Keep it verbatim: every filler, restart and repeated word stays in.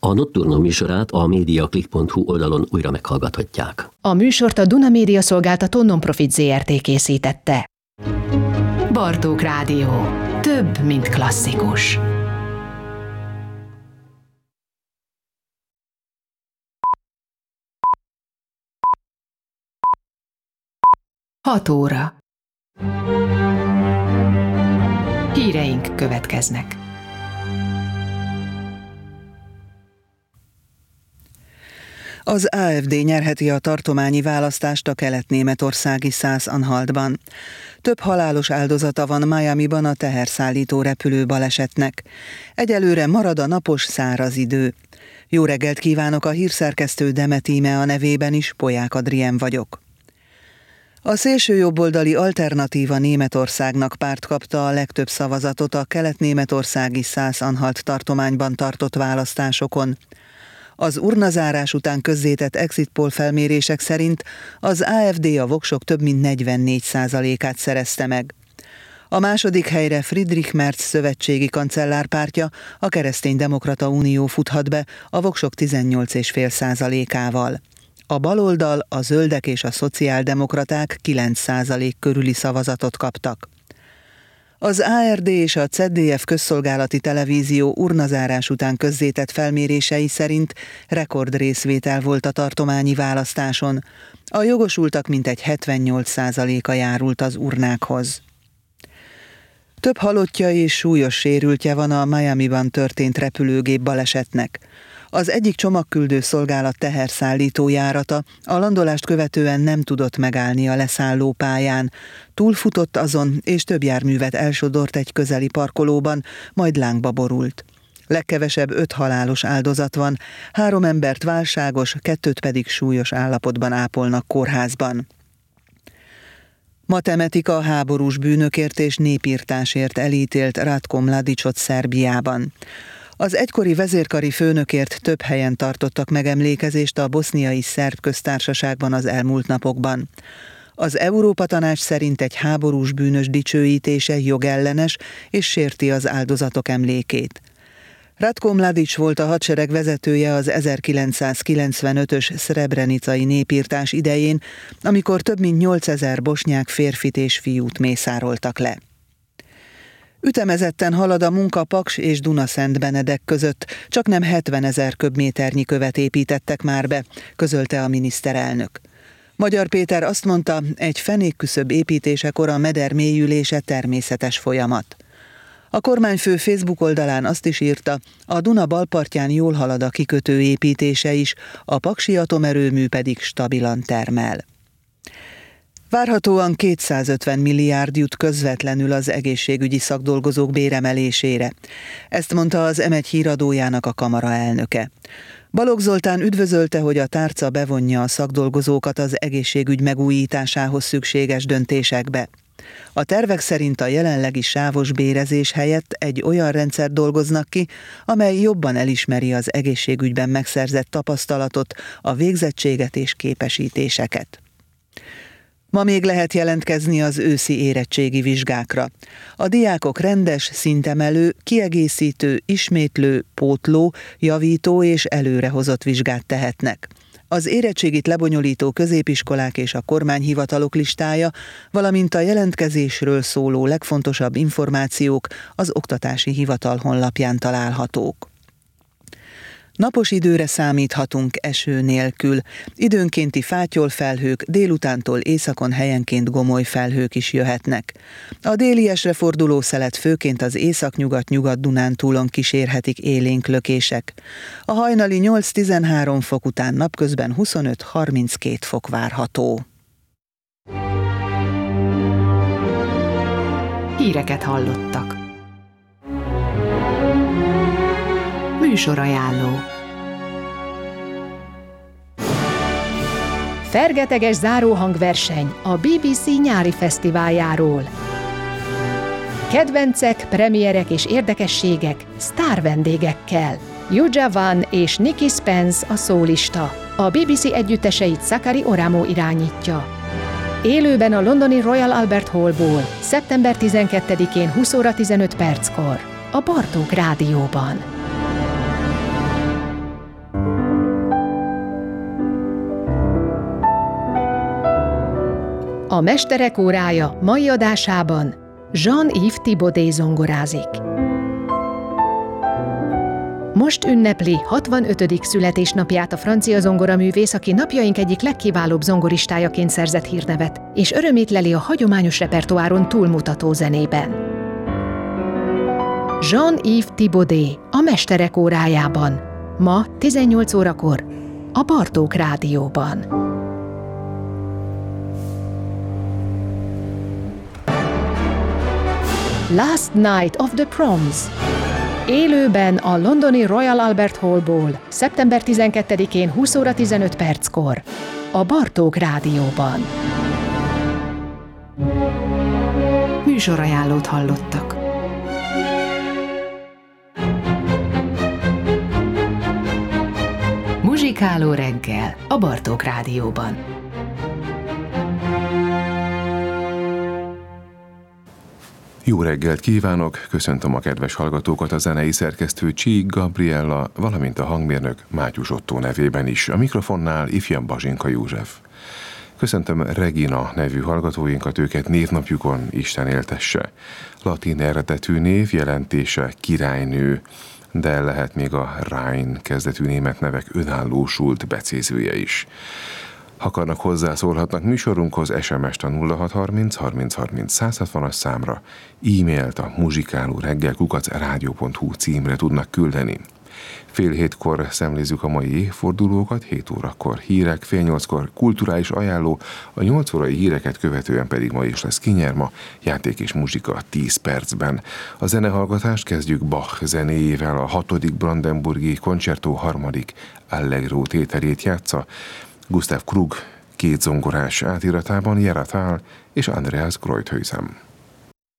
A Nocturno műsorát a mediaclick pont hu oldalon újra meghallgathatják. A műsort a Duna Média Szolgáltató Nonprofit zé er té készítette. Bartók Rádió. Több, mint klasszikus. Hat óra. Híreink következnek. Az á ef dé nyerheti a tartományi választást a kelet-németországi Szász-Anhaltban. Több halálos áldozata van Miamiban a teherszállító repülő balesetnek. Egyelőre marad a napos, száraz idő. Jó reggelt kívánok, a hírszerkesztő Demet Íme a nevében is, Polyák Adrien vagyok. A szélsőjobboldali Alternatíva Németországnak párt kapta a legtöbb szavazatot a kelet-németországi Szász-Anhalt tartományban tartott választásokon. Az urnazárás után közzétett exit poll felmérések szerint az á ef dé a voksok több mint negyvennégy százalékát szerezte meg. A második helyre Friedrich Merz szövetségi kancellárpártja, a Kereszténydemokrata Unió futhat be a voksok tizennyolc egész öt százalékával. A baloldal, a zöldek és a szociáldemokraták kilenc százalék körüli szavazatot kaptak. Az á er dé és a cé dé ef közszolgálati televízió urnazárás után közzétett felmérései szerint rekord részvétel volt a tartományi választáson. A jogosultak mintegy hetvennyolc százaléka járult az urnákhoz. Több halottja és súlyos sérültje van a Miamiban történt repülőgép balesetnek. Az egyik csomagküldő szolgálat teherszállító járata a landolást követően nem tudott megállni a leszálló pályán. Túlfutott azon, és több járművet elsodort egy közeli parkolóban, majd lángba borult. Legkevesebb öt halálos áldozat van, három embert válságos, kettőt pedig súlyos állapotban ápolnak kórházban. Matematika háborús bűnökért és népírtásért elítélt Ratko Mladićot Szerbiában. Az egykori vezérkari főnökért több helyen tartottak megemlékezést a boszniai szerb köztársaságban az elmúlt napokban. Az Európa Tanács szerint egy háborús bűnös dicsőítése jogellenes és sérti az áldozatok emlékét. Ratko Mladić volt a hadsereg vezetője az ezerkilencszázkilencvenötös szrebrenicai népírtás idején, amikor több mint nyolcezer bosnyák férfit és fiút mészároltak le. Ütemezetten halad a munka Paks és Dunaszent-Benedek között, csaknem hetvenezer köbméternyi követ építettek már be, közölte a miniszterelnök. Magyar Péter azt mondta, egy fenékküszöb építésekor a meder mélyülése természetes folyamat. A kormányfő Facebook oldalán azt is írta, a Duna balpartján jól halad a kikötő építése is, a paksi atomerőmű pedig stabilan termel. Várhatóan kétszázötven milliárd jut közvetlenül az egészségügyi szakdolgozók béremelésére. Ezt mondta az em egy híradójának a kamara elnöke. Balogh Zoltán üdvözölte, hogy a tárca bevonja a szakdolgozókat az egészségügy megújításához szükséges döntésekbe. A tervek szerint a jelenlegi sávos bérezés helyett egy olyan rendszer dolgoznak ki, amely jobban elismeri az egészségügyben megszerzett tapasztalatot, a végzettséget és képesítéseket. Ma még lehet jelentkezni az őszi érettségi vizsgákra. A diákok rendes, szintemelő, kiegészítő, ismétlő, pótló, javító és előrehozott vizsgát tehetnek. Az érettségit lebonyolító középiskolák és a kormányhivatalok listája, valamint a jelentkezésről szóló legfontosabb információk az Oktatási Hivatal honlapján találhatók. Napos időre számíthatunk eső nélkül. Időnkénti fátyolfelhők, délutántól északon helyenként gomoly felhők is jöhetnek. A déliesre forduló szelet főként az északnyugat-nyugat-Dunántúlon kísérhetik élénk lökések. A hajnali nyolc-tizenhárom fok után napközben huszonöt-harminckét fok várható. Híreket hallottak. Műsorajánló. Fergeteges záróhangverseny a bé bé cé nyári fesztiváljáról. Kedvencek, premierek és érdekességek sztár vendégekkel. Yuja Van és Nikki Spence a szólista. A bé bé cé együtteseit Sakari Oramo irányítja. Élőben a londoni Royal Albert Hallból, szeptember tizenkettedikén húsz óra tizenöt perckor, a Bartók Rádióban. A Mesterek órája mai adásában Jean-Yves Thibaudet zongorázik. Most ünnepli hatvanötödik születésnapját a francia zongoraművész, aki napjaink egyik legkiválóbb zongoristájaként szerzett hírnevet, és örömét leli a hagyományos repertoáron túlmutató zenében. Jean-Yves Thibaudet a Mesterek órájában, ma tizennyolc órakor a Bartók Rádióban. Last Night of the Proms. Élőben a londoni Royal Albert Hallból, szeptember tizenkettedikén húsz óra tizenöt perckor, a Bartók Rádióban. Műsorajánlót hallottak. Muzsikáló reggel a Bartók Rádióban. Jó reggelt kívánok, köszöntöm a kedves hallgatókat, a zenei szerkesztő Csík Gabriella, valamint a hangmérnök Mátyus Ottó nevében is, a mikrofonnál ifjabb Bazsinka József. Köszöntöm Regina nevű hallgatóinkat, őket névnapjukon Isten éltesse. Latin eredetű név, jelentése királynő, de lehet még a Rhein kezdetű német nevek önállósult becézője is. Ha akarnak, hozzászólhatnak műsorunkhoz, es em est a nulla hat harminc harminc harminc száz hatvanas számra, e-mailt a muzsikáló reggel kukac rádió pont hu címre tudnak küldeni. Fél hétkor szemlézzük a mai évfordulókat, hét órakor hírek, fél nyolckor kulturális ajánló, a nyolc órai híreket követően pedig ma is lesz kinyerma, játék és muzsika tíz percben. A zenehallgatást kezdjük Bach zenéjével, a hatodik brandenburgi koncertó harmadik Allegro tételét játsza, Gustav Krug két zongorás átiratában Jera Thal és Andreas Kreuthuysen.